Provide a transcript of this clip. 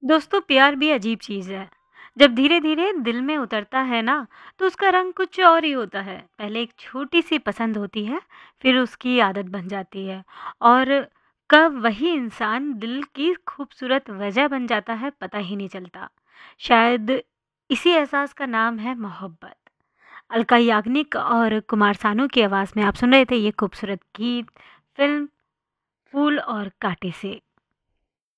दोस्तों प्यार भी अजीब चीज़ है। जब धीरे-धीरे दिल में उतरता है ना, तो उसका रंग कुछ और ही होता है। पहले एक छोटी-सी पसंद होती है, फिर उसकी आदत बन जाती है और कब वही इंसान दिल की खूबसूरत वजह बन जाता है, पता ही नहीं चलता। शायद इसी एहसास का नाम है मोहब्बत। अलका याग्निक और कुमार सानू की आवाज़ में आप सुन रहे थे ये खूबसूरत गीत, फ़िल्म फूल और कांटे से।